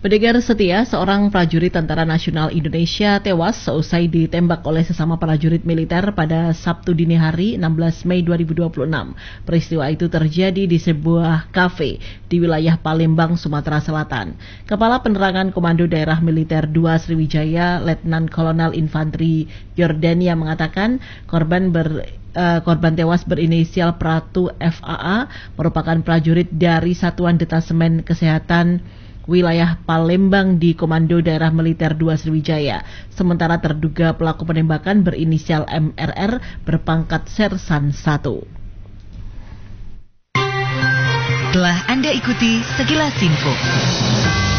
Pendengar setia, seorang prajurit Tentara Nasional Indonesia tewas seusai ditembak oleh sesama prajurit militer pada Sabtu dini hari 16 Mei 2026. Peristiwa itu terjadi di sebuah kafe di wilayah Palembang, Sumatera Selatan. Kepala Penerangan Komando Daerah Militer 2 Sriwijaya, Letnan Kolonel Infanteri Yordania mengatakan korban tewas berinisial Pratu FAA merupakan prajurit dari Satuan Detasemen Kesehatan wilayah Palembang di Komando Daerah Militer 2 Sriwijaya. Sementara terduga pelaku penembakan berinisial MRR berpangkat Sersan 1. Telah Anda ikuti Sekilas Info.